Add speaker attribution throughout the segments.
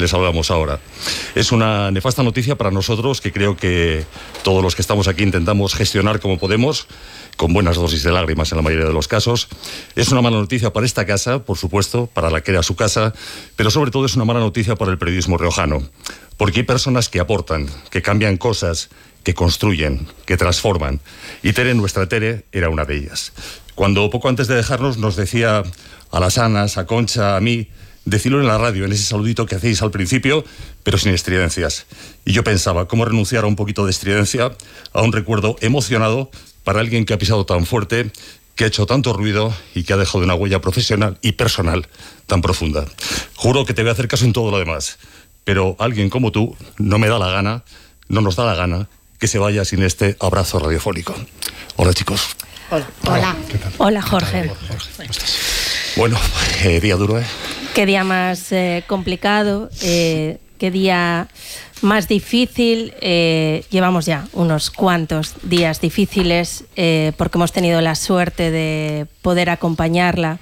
Speaker 1: les hablamos ahora. Es una nefasta noticia para nosotros, que creo que todos los que estamos aquí intentamos gestionar como podemos, con buenas dosis de lágrimas en la mayoría de los casos. Es una mala noticia para esta casa, por supuesto, para la que era su casa, pero sobre todo es una mala noticia para el periodismo riojano, porque hay personas que aportan, que cambian cosas, que construyen, que transforman. Y Tere, nuestra Tere, era una de ellas. Cuando poco antes de dejarnos nos decía a las Anas, a Concha, a mí, decirlo en la radio, en ese saludito que hacéis al principio, pero sin estridencias. Y yo pensaba, ¿cómo renunciar a un poquito de estridencia, a un recuerdo emocionado para alguien que ha pisado tan fuerte, que ha hecho tanto ruido y que ha dejado una huella profesional y personal tan profunda? Juro que te voy a hacer caso en todo lo demás, pero alguien como tú no me da la gana, no nos da la gana que se vaya sin este abrazo radiofónico. Hola, chicos.
Speaker 2: Hola. Hola.
Speaker 3: Hola, Jorge.
Speaker 1: ¿Cómo estás? Bueno, día duro, ¿eh?
Speaker 3: Qué día más complicado, qué día más difícil. Llevamos ya unos cuantos días difíciles porque hemos tenido la suerte de poder acompañarla,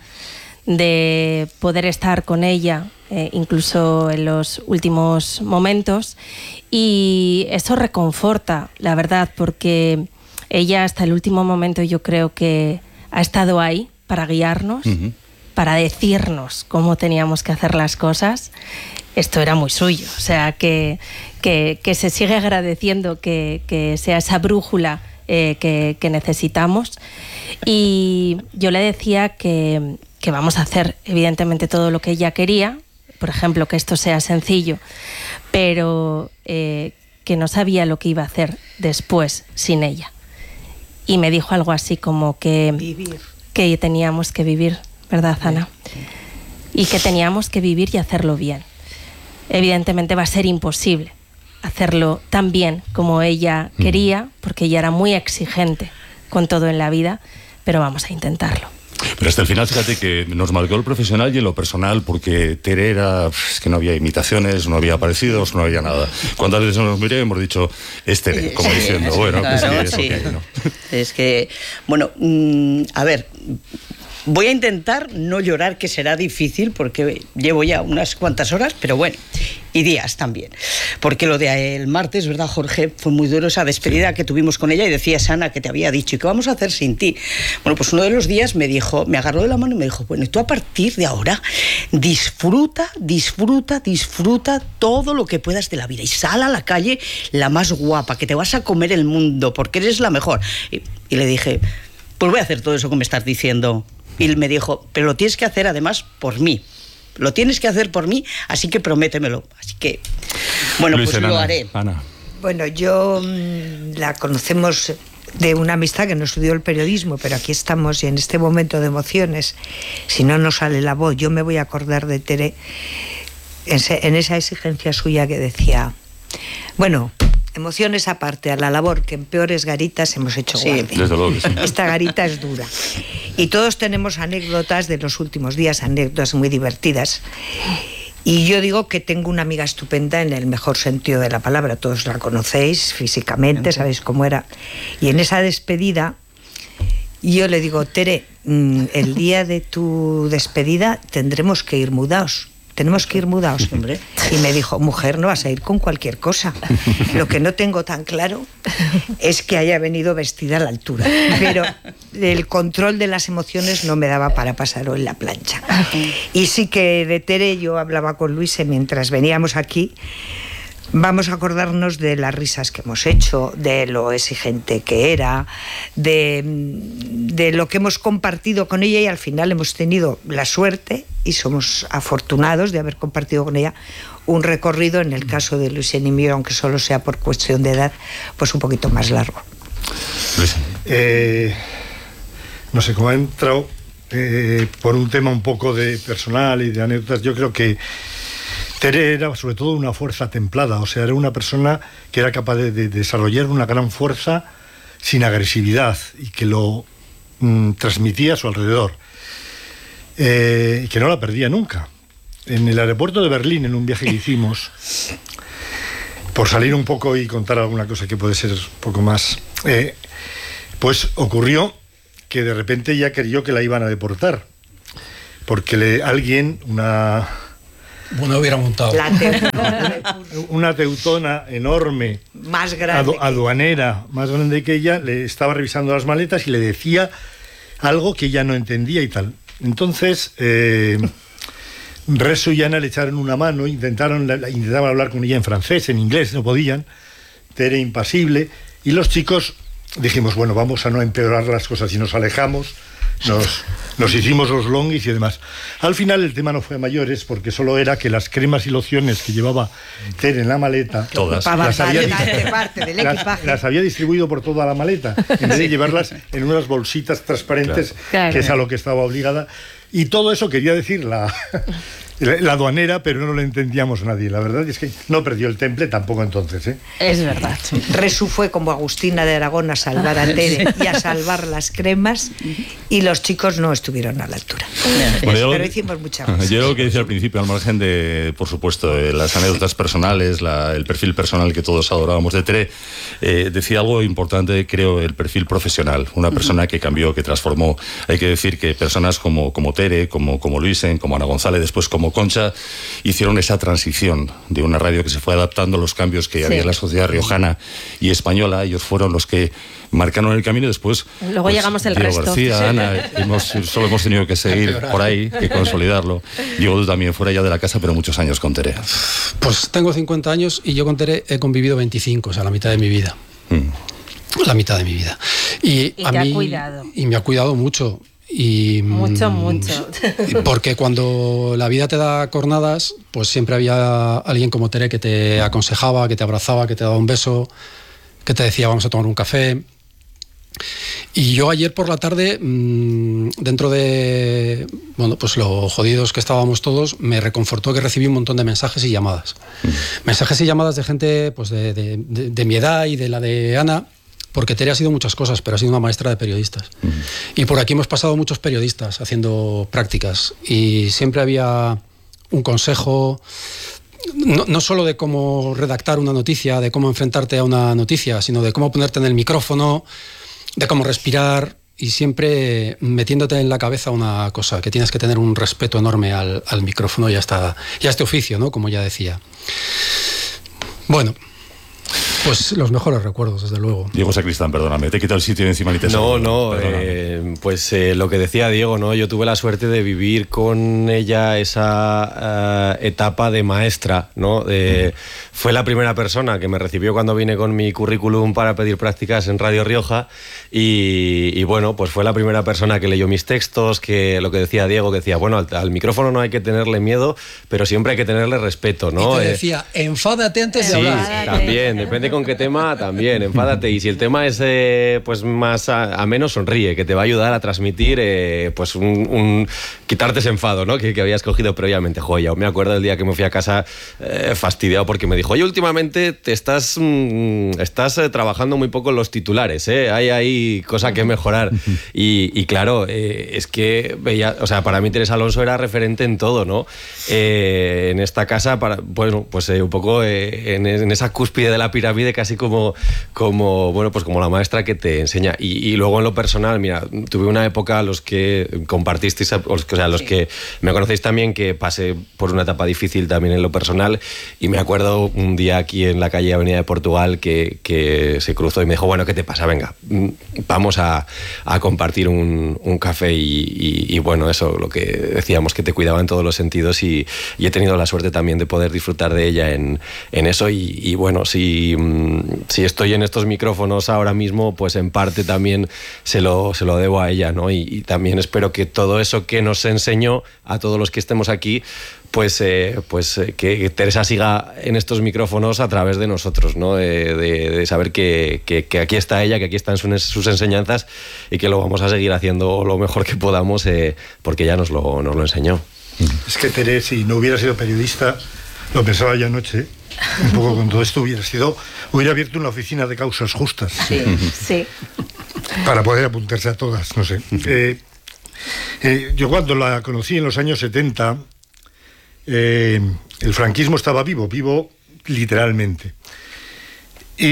Speaker 3: de poder estar con ella, incluso en los últimos momentos, y eso reconforta, la verdad, porque ella hasta el último momento yo creo que ha estado ahí para guiarnos, para decirnos cómo teníamos que hacer las cosas. Esto era muy suyo, o sea que se sigue agradeciendo que sea esa brújula que necesitamos. Y yo le decía que vamos a hacer evidentemente todo lo que ella quería, por ejemplo, que esto sea sencillo, pero que no sabía lo que iba a hacer después sin ella. Y me dijo algo así como que teníamos que vivir, ¿verdad, Ana? Y que teníamos que vivir y hacerlo bien. Evidentemente va a ser imposible hacerlo tan bien como ella quería, porque ella era muy exigente con todo en la vida, pero vamos a intentarlo.
Speaker 1: Pero hasta el final, fíjate que nos marcó el profesional y en lo personal, porque Tere era, es que no había imitaciones, no había parecidos, no había nada. Cuántas veces nos miré hemos dicho, es Tere, como diciendo, bueno,
Speaker 2: claro,
Speaker 1: pues sí, es okay, ¿no?
Speaker 2: Es que, bueno, a ver, voy a intentar no llorar, que será difícil, porque llevo ya unas cuantas horas, pero bueno, y días también. Porque lo del martes, ¿verdad, Jorge? Fue muy duro esa despedida que tuvimos con ella, y decías, Ana, que te había dicho, ¿y qué vamos a hacer sin ti? Bueno, pues uno de los días me agarró de la mano y me dijo, bueno, y tú a partir de ahora disfruta todo lo que puedas de la vida y sal a la calle la más guapa, que te vas a comer el mundo, porque eres la mejor. Y le dije, pues voy a hacer todo eso que me estás diciendo. Y él me dijo, pero lo tienes que hacer además por mí. Lo tienes que hacer por mí, así que prométemelo. Así que, bueno, Luis, pues lo haré.
Speaker 4: Ana. Bueno, yo la conocemos de una amistad que no estudió el periodismo, pero aquí estamos y en este momento de emociones, si no nos sale la voz, yo me voy a acordar de Tere en esa exigencia suya que decía, bueno, emociones aparte, a la labor, que en peores garitas hemos hecho guardia.
Speaker 1: Desde luego que sí.
Speaker 4: Esta garita es dura. Y todos tenemos anécdotas de los últimos días, anécdotas muy divertidas. Y yo digo que tengo una amiga estupenda en el mejor sentido de la palabra. Todos la conocéis físicamente, sabéis cómo era. Y en esa despedida, yo le digo, Tere, el día de tu despedida tendremos que ir mudados. Tenemos que ir mudados, hombre. Y me dijo, mujer, no vas a ir con cualquier cosa. Lo que no tengo tan claro es que haya venido vestida a la altura. Pero el control de las emociones no me daba para pasarlo en la plancha. Y sí que de Tere yo hablaba con Luis mientras veníamos aquí. Vamos a acordarnos de las risas que hemos hecho, de lo exigente que era, de lo que hemos compartido con ella, y al final hemos tenido la suerte y somos afortunados de haber compartido con ella un recorrido, en el caso de Luis y mío, aunque solo sea por cuestión de edad, pues un poquito más largo.
Speaker 1: Luis.
Speaker 5: No sé, cómo ha entrado por un tema un poco de personal y de anécdotas, yo creo que Tere era sobre todo una fuerza templada, o sea, era una persona que era capaz de desarrollar una gran fuerza sin agresividad y que lo transmitía a su alrededor, y que no la perdía nunca. En el aeropuerto de Berlín, en un viaje que hicimos, por salir un poco y contar alguna cosa que puede ser un poco más, pues ocurrió que de repente ella creyó que la iban a deportar, porque alguien, una
Speaker 6: Bueno, hubiera montado.
Speaker 4: La teutona.
Speaker 5: Una teutona enorme,
Speaker 4: Más grande.
Speaker 5: aduanera, más grande que ella, le estaba revisando las maletas y le decía algo que ella no entendía y tal. Entonces, Resso y Ana le echaron una mano, intentaban hablar con ella en francés, en inglés, no podían. Tere impasible. Y los chicos dijimos, bueno, vamos a no empeorar las cosas y nos alejamos. Nos hicimos los longis y demás. Al final el tema no fue a mayores porque solo era que las cremas y lociones que llevaba Tere en la maleta,
Speaker 1: todas,
Speaker 5: las había distribuido por toda la maleta, en vez de llevarlas en unas bolsitas transparentes,
Speaker 3: claro.
Speaker 5: que es a lo que estaba obligada. Y todo eso quería decir la aduanera, pero no lo entendíamos nadie. La verdad es que no perdió el temple tampoco entonces, ¿eh?
Speaker 3: Es verdad.
Speaker 4: Resu fue como Agustina de Aragón a salvar a Tere y a salvar las cremas, y los chicos no estuvieron a la altura.
Speaker 1: Bueno,
Speaker 4: pero hicimos mucha cosa.
Speaker 1: Yo lo que decía al principio, al margen de, por supuesto, las anécdotas personales, el perfil personal que todos adorábamos de Tere, decía algo importante, creo, el perfil profesional. Una persona que cambió, que transformó. Hay que decir que personas como Tere, como Luisen, como Ana González, después como Concha, hicieron esa transición de una radio que se fue adaptando a los cambios que había en la sociedad riojana y española. Ellos fueron los que marcaron el camino. Después
Speaker 3: luego llegamos el
Speaker 1: Diego
Speaker 3: resto.
Speaker 1: García, Ana, solo hemos tenido que seguir por ahí, que consolidarlo. Diego, tú también fuera ya de la casa, pero muchos años con Tere.
Speaker 6: Pues tengo 50 años y yo con Tere he convivido 25, o sea, la mitad de mi vida. La mitad de mi vida. Y
Speaker 3: a
Speaker 6: mí,
Speaker 3: ha cuidado.
Speaker 6: Y me ha cuidado mucho. Y,
Speaker 3: mucho.
Speaker 6: Porque cuando la vida te da cornadas, pues siempre había alguien como Tere que te aconsejaba, que te abrazaba, que te daba un beso, que te decía vamos a tomar un café. Y yo ayer por la tarde, dentro de pues lo jodidos que estábamos todos, me reconfortó que recibí un montón de mensajes y llamadas. Mensajes y llamadas de gente pues de mi edad y de la de Ana, porque Tere ha sido muchas cosas, pero ha sido una maestra de periodistas. Y por aquí hemos pasado muchos periodistas haciendo prácticas y siempre había un consejo, no solo de cómo redactar una noticia, de cómo enfrentarte a una noticia, sino de cómo ponerte en el micrófono, de cómo respirar, y siempre metiéndote en la cabeza una cosa, que tienes que tener un respeto enorme al micrófono y a este oficio, ¿no? Como ya decía. Bueno, pues los mejores recuerdos, desde luego.
Speaker 1: Diego Sacristán, perdóname, te he quitado el sitio encima ni te saludo.
Speaker 7: Lo que decía Diego, ¿no? Yo tuve la suerte de vivir con ella esa etapa de maestra, ¿no? Fue la primera persona que me recibió cuando vine con mi currículum para pedir prácticas en Radio Rioja y bueno, pues fue la primera persona que leyó mis textos, que lo que decía Diego, que decía, bueno, al micrófono no hay que tenerle miedo, pero siempre hay que tenerle respeto, ¿no?
Speaker 6: Y te decía, enfádate antes de hablar.
Speaker 7: Sí, también, depende con qué tema, también, enfádate. Y si el tema es pues más ameno, sonríe, que te va a ayudar a transmitir pues quitarte ese enfado, ¿no? que habías cogido previamente. Joder, me acuerdo del día que me fui a casa fastidiado porque me dijo, oye, últimamente te estás trabajando muy poco en los titulares, hay ahí cosa que mejorar. Y claro, es que veía, o sea, para mí Teresa Alonso era referente en todo, ¿no? En esta casa, un poco en esa cúspide de la pirámide, casi como la maestra que te enseña. Y luego en lo personal, mira, tuve una época, los que compartisteis, los que me conocéis también, que pasé por una etapa difícil también en lo personal, y me acuerdo un día aquí en la calle Avenida de Portugal que se cruzó y me dijo, bueno, ¿qué te pasa? Venga, vamos a compartir un café y bueno, eso, lo que decíamos, que te cuidaba en todos los sentidos, y he tenido la suerte también de poder disfrutar de ella en eso, y bueno, si estoy en estos micrófonos ahora mismo, pues en parte también se lo debo a ella, ¿no? Y también espero que todo eso que nos enseñó a todos los que estemos aquí, que Teresa siga en estos micrófonos a través de nosotros, ¿no? De saber que aquí está ella, que aquí están sus enseñanzas, y que lo vamos a seguir haciendo lo mejor que podamos, porque ella nos lo enseñó.
Speaker 5: Es que Teresa, si no hubiera sido periodista, lo pensaba ya anoche, un poco con todo esto, hubiera abierto una oficina de causas justas.
Speaker 3: Sí.
Speaker 5: Para poder apuntarse a todas, no sé. Yo cuando la conocí en los años 70, el franquismo estaba vivo literalmente.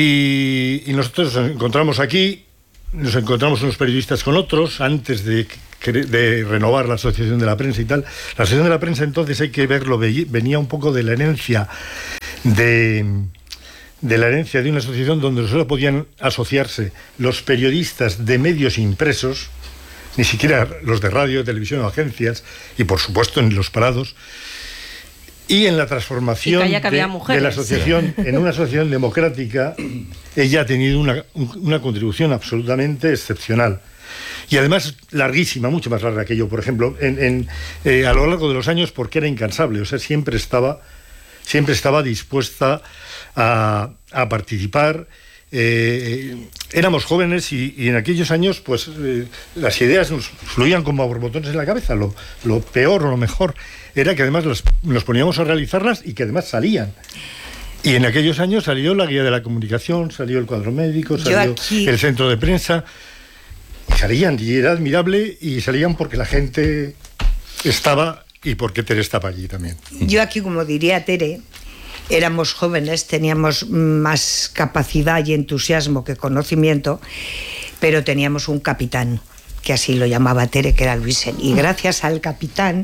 Speaker 5: Y nosotros nos encontramos aquí, nos encontramos unos periodistas con otros, antes de de renovar la Asociación de la Prensa y tal. La Asociación de la Prensa, entonces, hay que verlo, venía un poco de la herencia de una asociación donde solo podían asociarse los periodistas de medios impresos, ni siquiera los de radio, televisión o agencias, y por supuesto en los parados. Y en la transformación de la asociación en una asociación democrática, ella ha tenido una contribución absolutamente excepcional. Y además larguísima, mucho más larga que yo, por ejemplo, a lo largo de los años, porque era incansable, o sea, siempre estaba dispuesta a participar. Éramos jóvenes y en aquellos años, pues las ideas nos fluían como a borbotones en la cabeza. Lo peor o lo mejor era que además nos poníamos a realizarlas y que además salían. Y en aquellos años salió la guía de la comunicación, salió el cuadro médico, salió el centro de prensa. Y salían, y era admirable, y salían porque la gente estaba y porque Tere estaba allí también.
Speaker 4: Yo aquí, como diría Tere, éramos jóvenes, teníamos más capacidad y entusiasmo que conocimiento, pero teníamos un capitán, que así lo llamaba Tere, que era Luisen. Y gracias al capitán,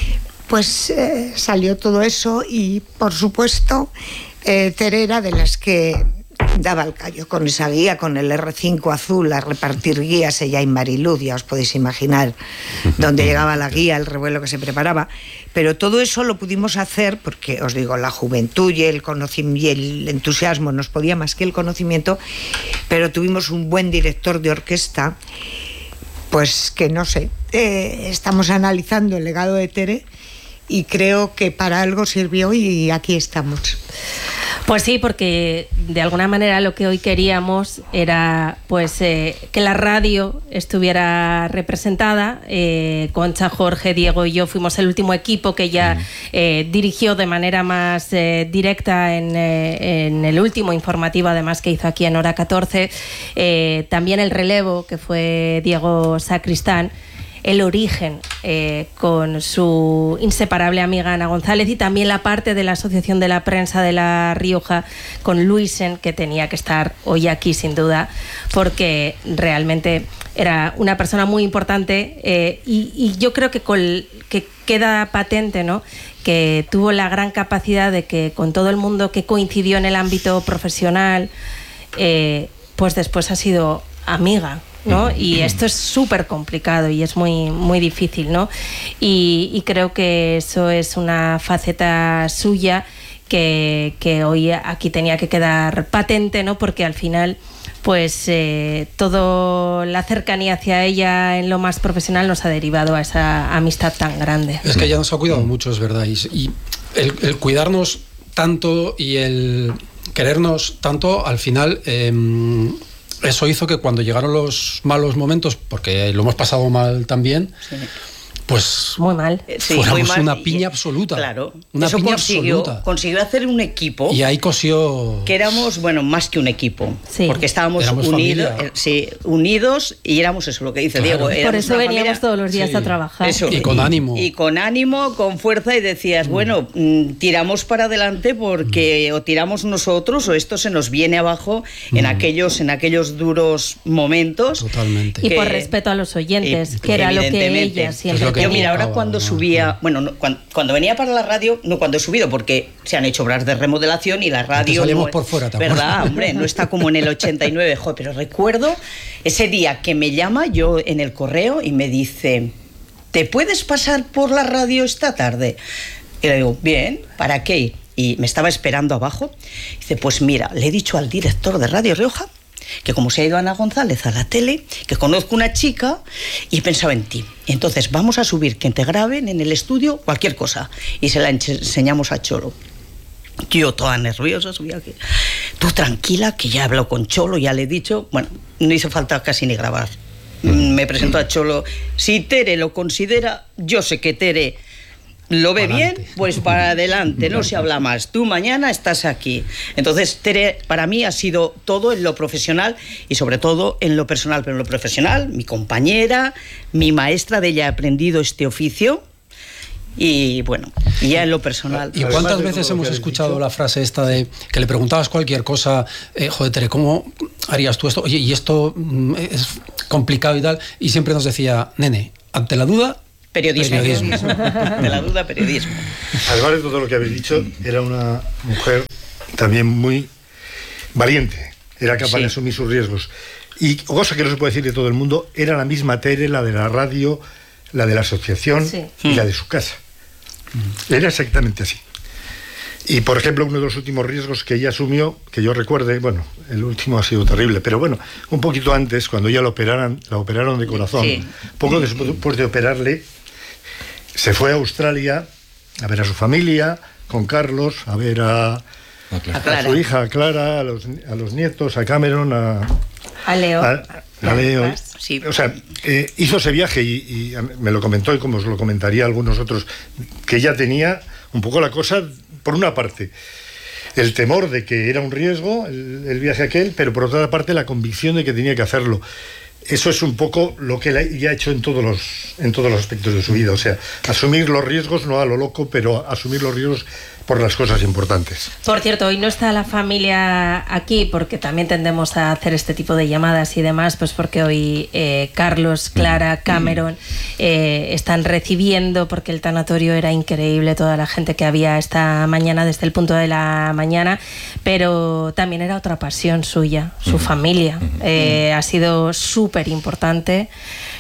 Speaker 4: pues salió todo eso y, por supuesto, Tere era de las que daba el callo con esa guía, con el R5 azul, a repartir guías, ella y Mariluz, ya os podéis imaginar dónde llegaba la guía, el revuelo que se preparaba. Pero todo eso lo pudimos hacer porque, os digo, la juventud y el conocimiento y el entusiasmo nos podía más que el conocimiento, pero tuvimos un buen director de orquesta, pues que no sé, estamos analizando el legado de Tere y creo que para algo sirvió y aquí estamos.
Speaker 3: Pues sí, porque de alguna manera lo que hoy queríamos era pues que la radio estuviera representada. Concha, Jorge, Diego y yo fuimos el último equipo que ya dirigió de manera más directa en el último informativo, además, que hizo aquí en Hora 14. También el relevo, que fue Diego Sacristán. El origen, con su inseparable amiga Ana González, y también la parte de la Asociación de la Prensa de La Rioja con Luisen, que tenía que estar hoy aquí sin duda, porque realmente era una persona muy importante, y yo creo que queda patente, ¿no?, que tuvo la gran capacidad de que con todo el mundo que coincidió en el ámbito profesional, pues después ha sido amiga, ¿no? Y esto es súper complicado y es muy, muy difícil, ¿no? Y creo que eso es una faceta suya que hoy aquí tenía que quedar patente, ¿no? Porque al final, pues toda la cercanía hacia ella en lo más profesional nos ha derivado a esa amistad tan grande.
Speaker 6: Es que ella nos ha cuidado mucho, es verdad. Y el cuidarnos tanto y el querernos tanto, al final... eso hizo que cuando llegaron los malos momentos, porque lo hemos pasado mal también, sí, pues
Speaker 3: muy mal.
Speaker 6: Fuéramos muy mal, una piña absoluta.
Speaker 2: Claro,
Speaker 6: una
Speaker 2: eso
Speaker 6: piña
Speaker 2: consiguió hacer un equipo.
Speaker 6: Y ahí cosió...
Speaker 2: Que éramos, bueno, más que un equipo. Sí. Porque estábamos unidos y éramos eso, lo que dice Diego.
Speaker 3: Por eso veníamos todos los días a trabajar.
Speaker 2: Eso,
Speaker 6: y con ánimo.
Speaker 2: Y con ánimo, con fuerza, y decías, bueno, tiramos para adelante porque o tiramos nosotros o esto se nos viene abajo en aquellos duros momentos.
Speaker 6: Totalmente.
Speaker 3: Y por respeto a los oyentes, que era lo que ella siempre...
Speaker 2: Yo, mira, ahora cuando subía, bueno, cuando venía para la radio, no cuando he subido, porque se han hecho obras de remodelación y la radio...
Speaker 6: Salimos por fuera, ¿te acuerdas?
Speaker 2: ¿Verdad? Hombre, no está como en el 89, joder, pero recuerdo ese día que me llama yo en el correo y me dice, ¿te puedes pasar por la radio esta tarde? Y le digo, bien, ¿para qué? Y me estaba esperando abajo. Dice, pues mira, le he dicho al director de Radio Rioja que como se ha ido Ana González a la tele, que conozco una chica y he pensado en ti. Entonces vamos a subir, que te graben en el estudio cualquier cosa. Y se la enseñamos a Cholo. Yo toda nerviosa subí aquí. Tú tranquila, que ya he hablado con Cholo, ya le he dicho. Bueno, no hizo falta casi ni grabar. Me presentó a Cholo. Si Tere lo considera, yo sé que Tere lo ve bien, pues para adelante, no se habla más. Tú mañana estás aquí. Entonces, Tere, para mí ha sido todo en lo profesional y sobre todo en lo personal. Pero en lo profesional, mi compañera, mi maestra, de ella he aprendido este oficio. Y bueno, y ya en lo personal.
Speaker 6: ¿Y cuántas veces hemos escuchado la frase esta de que le preguntabas cualquier cosa, joder, Tere, ¿cómo harías tú esto? Oye, y esto es complicado y tal. Y siempre nos decía, nene, ante la duda,
Speaker 2: periodismo. De la duda, periodismo.
Speaker 5: Además de todo lo que habéis dicho, era una mujer también muy valiente, era capaz de asumir sus riesgos. Y cosa que no se puede decir de todo el mundo, era la misma Tere, la de la radio, la de la asociación y la de su casa. Era exactamente así. Y, por ejemplo, uno de los últimos riesgos que ella asumió, que yo recuerde, bueno, el último ha sido terrible, pero bueno, un poquito antes, cuando ella la operaron de corazón, poco después de operarle, se fue a Australia a ver a su familia, con Carlos, a ver a su hija, a Clara, a los nietos, a Cameron,
Speaker 3: a Leo.
Speaker 5: A Leo.
Speaker 2: Sí.
Speaker 5: O sea, hizo ese viaje y me lo comentó, y como os lo comentaría a algunos otros, que ella tenía un poco la cosa, por una parte, el temor de que era un riesgo el viaje aquel, pero por otra parte la convicción de que tenía que hacerlo. Eso es un poco lo que ella ha hecho en todos los aspectos de su vida. O sea, asumir los riesgos, no a lo loco, pero asumir los riesgos por las cosas importantes.
Speaker 3: Por cierto, hoy no está la familia aquí porque también tendemos a hacer este tipo de llamadas y demás, pues porque hoy Carlos, Clara, Cameron están recibiendo, porque el tanatorio era increíble, toda la gente que había esta mañana desde el punto de la mañana, pero también era otra pasión suya, su familia. Ha sido súper importante,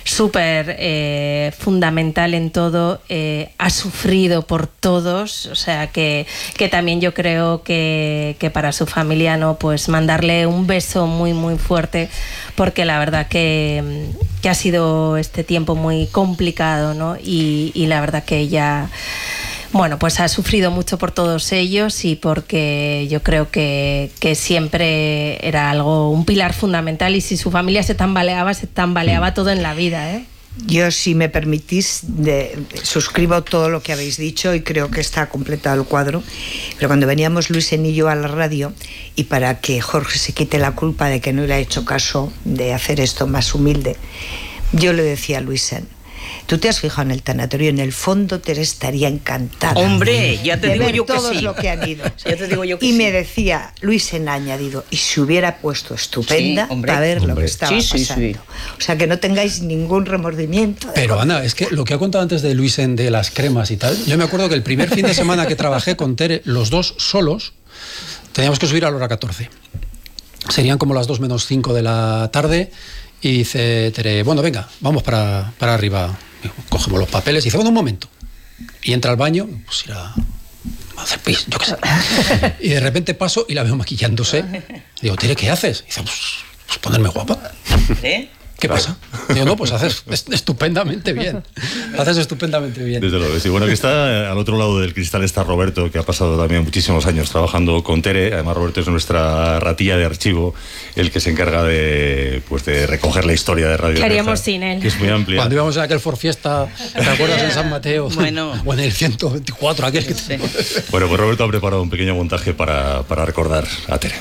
Speaker 3: súper fundamental en todo, ha sufrido por todos, o sea que también yo creo que para su familia, ¿no? Pues mandarle un beso muy muy fuerte, porque la verdad que ha sido este tiempo muy complicado, ¿no? Y la verdad que ella, bueno, pues ha sufrido mucho por todos ellos, y porque yo creo que siempre era un pilar fundamental, y si su familia se tambaleaba todo en la vida, ¿eh?
Speaker 4: Yo, si me permitís, suscribo todo lo que habéis dicho y creo que está completado el cuadro. Pero cuando veníamos Luisen y yo a la radio, y para que Jorge se quite la culpa de que no le ha hecho caso de hacer esto más humilde, yo le decía a Luisen: tú te has fijado en el tanatorio, en el fondo te estaría encantada.
Speaker 2: Hombre, ya te digo yo que
Speaker 4: todos
Speaker 2: sí.
Speaker 4: lo que han ido.
Speaker 2: Ya te digo yo que
Speaker 4: y
Speaker 2: sí.
Speaker 4: me decía, Luisen ha añadido, y se hubiera puesto estupenda para ver lo que estaba pasando. O sea, que no tengáis ningún remordimiento.
Speaker 6: Pero Ana, es que lo que ha contado antes de Luisen de las cremas y tal, yo me acuerdo que el primer fin de semana que trabajé con Tere, los dos solos, teníamos que subir a la hora 14. Serían como las 2 menos 5 de la tarde, y dice Tere, bueno, venga, vamos para arriba. Cogemos los papeles y dice, bueno, un momento. Y entra al baño, pues ir a hacer pis, yo qué sé. Y de repente paso y la veo maquillándose. Digo, Tere, ¿qué haces? Y dice, pues ponerme guapa. ¿Qué pasa? Digo, no, pues haces estupendamente bien. Haces estupendamente bien.
Speaker 1: Desde luego, sí. Bueno, que está al otro lado del cristal está Roberto, que ha pasado también muchísimos años trabajando con Tere. Además, Roberto es nuestra ratilla de archivo, el que se encarga de recoger la historia de Radio.
Speaker 3: ¿Qué haríamos sin él?
Speaker 1: Que es muy amplia.
Speaker 6: Cuando íbamos a aquel Forfiesta, ¿te acuerdas, en San Mateo?
Speaker 2: Bueno.
Speaker 6: O en el 124, aquel que...
Speaker 2: Sí.
Speaker 1: Bueno, pues Roberto ha preparado un pequeño montaje para recordar a Tere.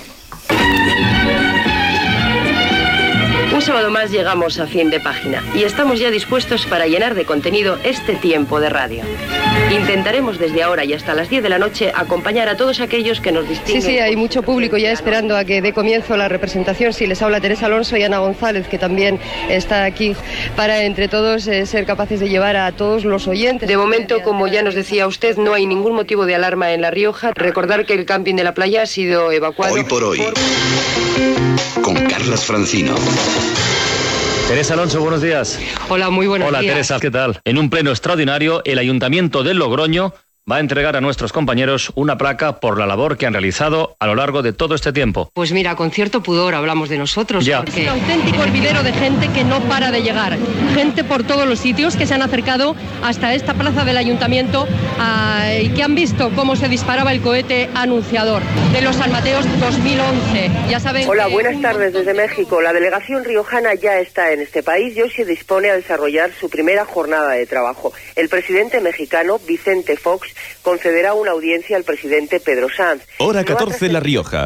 Speaker 8: Un sábado más llegamos a fin de página y estamos ya dispuestos para llenar de contenido este tiempo de radio. Intentaremos desde ahora y hasta las 10 de la noche acompañar a todos aquellos que nos distinguen.
Speaker 9: Sí, hay mucho público ya esperando a que dé comienzo la representación. Sí, les habla Teresa Alonso y Ana González, que también está aquí, para entre todos ser capaces de llevar a todos los oyentes.
Speaker 8: De momento, como ya nos decía usted, no hay ningún motivo de alarma en La Rioja. Recordar que el camping de la playa ha sido evacuado.
Speaker 10: Hoy por hoy, con Carlas Francino.
Speaker 11: Teresa Alonso, buenos días.
Speaker 9: Hola, muy buenos días.
Speaker 11: Hola, Teresa, ¿qué tal? En un pleno extraordinario, el Ayuntamiento de Logroño va a entregar a nuestros compañeros una placa por la labor que han realizado a lo largo de todo este tiempo.
Speaker 9: Pues mira, con cierto pudor hablamos de nosotros.
Speaker 11: Ya.
Speaker 9: Porque un auténtico hervidero de gente que no para de llegar. Gente por todos los sitios que se han acercado hasta esta plaza del Ayuntamiento y que han visto cómo se disparaba el cohete anunciador de los San Mateos 2011. Ya saben.
Speaker 8: Hola, buenas tardes desde México. La delegación riojana ya está en este país y hoy se dispone a desarrollar su primera jornada de trabajo. El presidente mexicano, Vicente Fox, concederá una audiencia al presidente Pedro Sanz.
Speaker 10: Hora 14 La Rioja.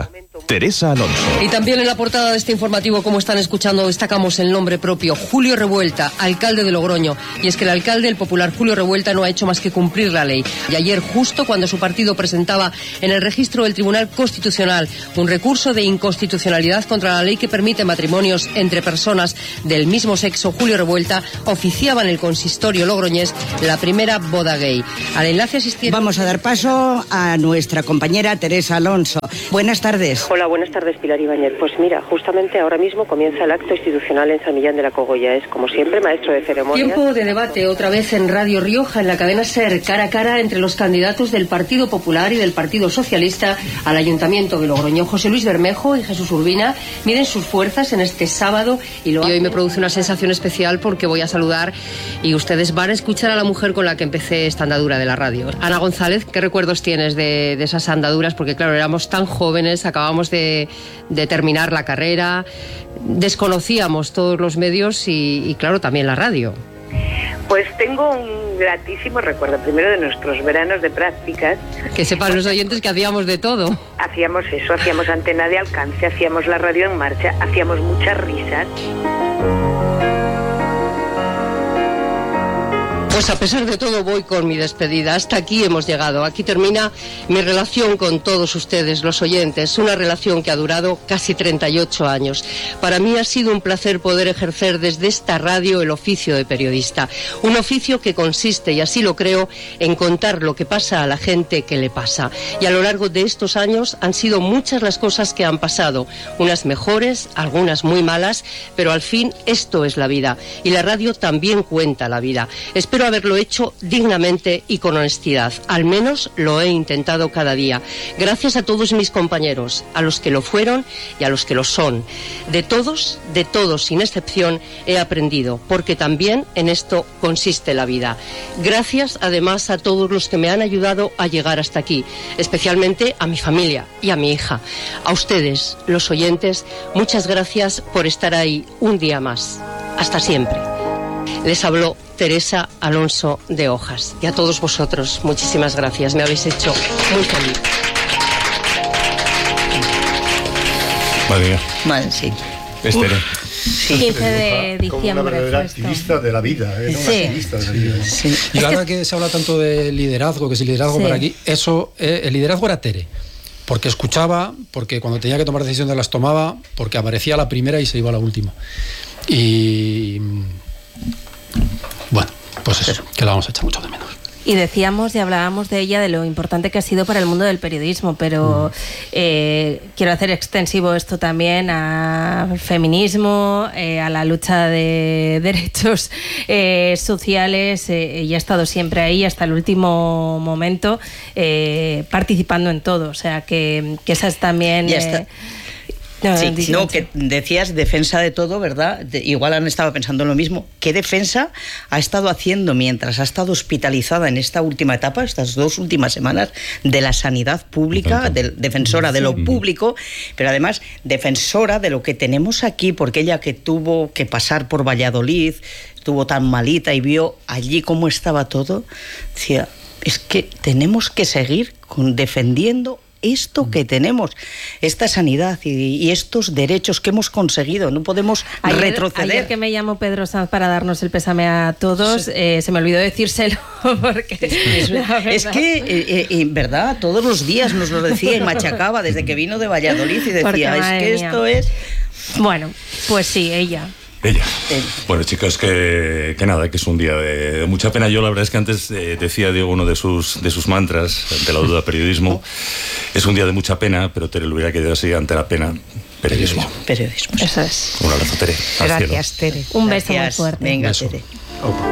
Speaker 12: Teresa Alonso.
Speaker 9: Y también en la portada de este informativo, como están escuchando, destacamos el nombre propio, Julio Revuelta, alcalde de Logroño. Y es que el alcalde, el popular Julio Revuelta, no ha hecho más que cumplir la ley. Y ayer, justo cuando su partido presentaba en el registro del Tribunal Constitucional un recurso de inconstitucionalidad contra la ley que permite matrimonios entre personas del mismo sexo, Julio Revuelta oficiaba en el consistorio logroñés la primera boda gay. Al enlace asistieron...
Speaker 2: Vamos a dar paso a nuestra compañera Teresa Alonso. Buenas tardes.
Speaker 8: Hola, buenas tardes, Pilar Ibáñez. Pues mira, justamente ahora mismo comienza el acto institucional en San Millán de la Cogolla. Es, como siempre, maestro de ceremonias.
Speaker 9: Tiempo de debate otra vez en Radio Rioja, en la cadena SER, cara a cara entre los candidatos del Partido Popular y del Partido Socialista al Ayuntamiento de Logroño. José Luis Bermejo y Jesús Urbina miden sus fuerzas en este sábado y hoy me produce una sensación especial porque voy a saludar y ustedes van a escuchar a la mujer con la que empecé esta andadura de la radio. Ana González, ¿qué recuerdos tienes de esas andaduras? Porque claro, éramos tan jóvenes, acabamos de terminar la carrera, desconocíamos todos los medios y claro, también la radio.
Speaker 13: Pues tengo un gratísimo recuerdo, primero de nuestros veranos de prácticas.
Speaker 9: Que sepan los oyentes que hacíamos de todo.
Speaker 13: Hacíamos eso, hacíamos antena de alcance, hacíamos la radio en marcha, hacíamos muchas risas.
Speaker 9: Pues a pesar de todo voy con mi despedida. Hasta aquí hemos llegado. Aquí termina mi relación con todos ustedes, los oyentes. Una relación que ha durado casi 38 años. Para mí ha sido un placer poder ejercer desde esta radio el oficio de periodista. Un oficio que consiste, y así lo creo, en contar lo que pasa a la gente que le pasa. Y a lo largo de estos años han sido muchas las cosas que han pasado. Unas mejores, algunas muy malas, pero al fin esto es la vida. Y la radio también cuenta la vida. Espero haberlo hecho dignamente y con honestidad. Al menos lo he intentado cada día. Gracias a todos mis compañeros, a los que lo fueron y a los que lo son. De todos, sin excepción, he aprendido, porque también en esto consiste la vida. Gracias además a todos los que me han ayudado a llegar hasta aquí, especialmente a mi familia y a mi hija. A ustedes, los oyentes, muchas gracias por estar ahí un día más. Hasta siempre. Les habló Teresa Alonso de Hojas. Y a todos vosotros, muchísimas gracias. Me habéis hecho muy feliz.
Speaker 1: Madre mía.
Speaker 2: Mal, sí.
Speaker 1: Esther.
Speaker 3: Sí. 15 de diciembre.
Speaker 5: Como una verdadera activista de la vida. Una activista de la vida.
Speaker 2: Sí.
Speaker 6: Y ahora que se habla tanto de liderazgo, que si liderazgo por aquí, eso, el liderazgo era Tere. Porque escuchaba, porque cuando tenía que tomar decisiones las tomaba, porque aparecía la primera y se iba a la última. Y bueno, pues eso, que la vamos a echar mucho de menos.
Speaker 3: Y decíamos y hablábamos de ella, de lo importante que ha sido para el mundo del periodismo, pero quiero hacer extensivo esto también al feminismo, a la lucha de derechos sociales. Ella ha estado siempre ahí hasta el último momento, participando en todo. O sea, que esa es también...
Speaker 2: que decías defensa de todo, ¿verdad? Igual han estado pensando en lo mismo. ¿Qué defensa ha estado haciendo mientras ha estado hospitalizada en esta última etapa, estas 2 últimas semanas, de la sanidad pública, defensora de lo público, pero además defensora de lo que tenemos aquí, porque ella que tuvo que pasar por Valladolid, estuvo tan malita y vio allí cómo estaba todo, decía, es que tenemos que seguir defendiendo esto que tenemos, esta sanidad y estos derechos que hemos conseguido. No podemos retroceder.
Speaker 3: Ayer que me llamó Pedro Sanz para darnos el pésame a todos, se me olvidó decírselo, porque
Speaker 2: es que, en verdad, todos los días nos lo decía y machacaba desde que vino de Valladolid y decía, es que esto es...
Speaker 3: Bueno, pues sí, ella.
Speaker 1: Bueno, chicos, que nada, que es un día de mucha pena. Yo la verdad es que antes decía, Diego, uno de sus mantras ante la duda periodismo, es un día de mucha pena, pero Tere lo hubiera querido así, ante la pena, periodismo.
Speaker 2: Periodismo.
Speaker 3: Eso es.
Speaker 1: Un abrazo, Tere.
Speaker 4: Gracias, Tere.
Speaker 3: Un beso muy fuerte.
Speaker 2: Venga, Tere.